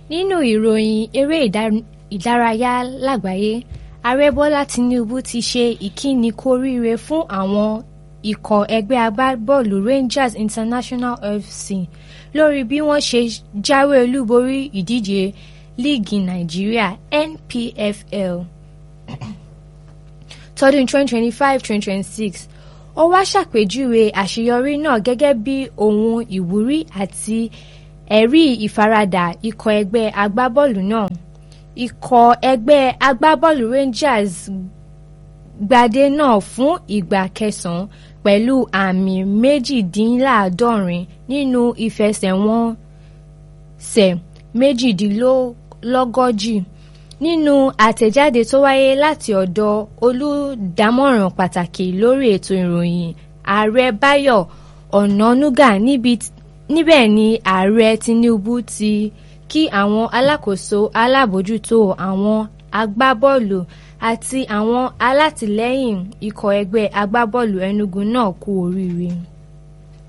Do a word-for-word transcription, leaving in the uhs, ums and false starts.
Nínú ìròyìn eré ìdárayá lágbàáyé, Ààrẹ Bọ́lá Tinubu ti ṣe ìkíni kú oríire fún àwọn ikọ̀ ẹgbẹ́ agbábọ́ọ̀lù Rangers International F C lórí bí wọ́n ṣe jáwé olúborí ìdíje Líìgì Nàìjíríà N P F L tọdún twenty twenty-five twenty twenty-six. Ó wá ṣàpèjúwe àṣeyọrí náà gẹ́gẹ́ bí ohun ìwúrí àti ẹ̀rí ìfaradà ikọ̀ ẹgbẹ́ agbábọ́ọ̀lù náà. Ikọ̀ ẹgbẹ́ agbábọ́ọ̀lù Rangers gbadé náà fún ìgbà kẹsàn-án pẹ̀lú àmì méjìdínláàádọ́rin nínú ìfẹsẹ̀wọnsẹ̀ méjìdínlógójì. Nínú àtẹ̀jáde tó wáyé láti ọ̀dọ̀ olùdámọ̀ràn pàtàkì lórí ètò ìròyìn Ààrẹ Báyọ̀ Ọ̀nànúgà níbẹ̀ ni Ààrẹ Tinubu ti kí àwọn alákòóso alábòójútó àwọn agbábọ́ọ̀lù àti àwọn alátìlẹ́yìn ikọ̀ ẹgbẹ́ agbábọ́ọ̀lù Enugu náà kú oríire.